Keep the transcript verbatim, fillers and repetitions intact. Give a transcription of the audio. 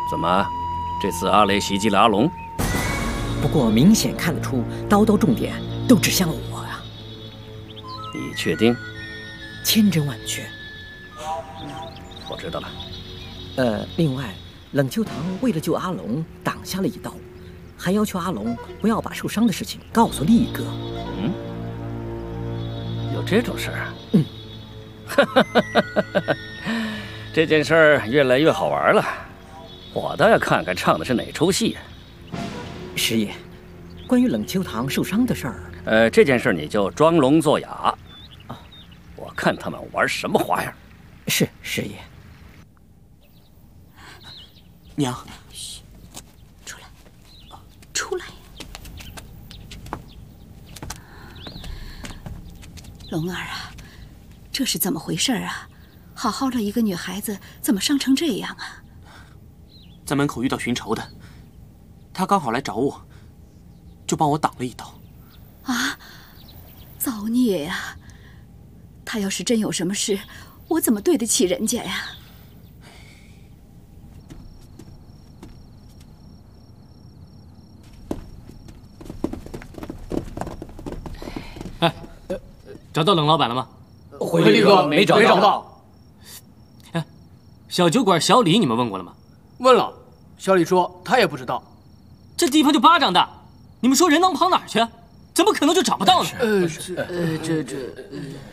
怎么，这次阿雷袭击了阿龙？ 不过明显看得出，刀刀重点都指向我啊！ 你确定？ 千真万确。 我知道了。 呃，另外，冷秋堂为了救阿龙，挡下了一刀，还要求阿龙不要把受伤的事情告诉力哥。 嗯，有这种事儿？ 嗯。 这件事儿越来越好玩了，我倒要看看唱的是哪出戏。 师爷，关于冷秋堂受伤的事儿， 呃，这件事你就装聋作哑啊，我看他们玩什么花样。 是师爷。 娘， 嘘，出来，出来。龙儿啊，这是怎么回事啊？好好的一个女孩子，怎么伤成这样啊？ 在门口遇到寻仇的，他刚好来找我，就帮我挡了一刀。 啊，造孽呀！他要是真有什么事，我怎么对得起人家呀？ 哎，找到冷老板了吗？ 回力哥没找到。 哎，小酒馆小李你们问过了吗？ 问了，小李说他也不知道。 这地方就巴掌大，你们说人能跑哪儿去？怎么可能就找不到呢？ 呃，这呃这这，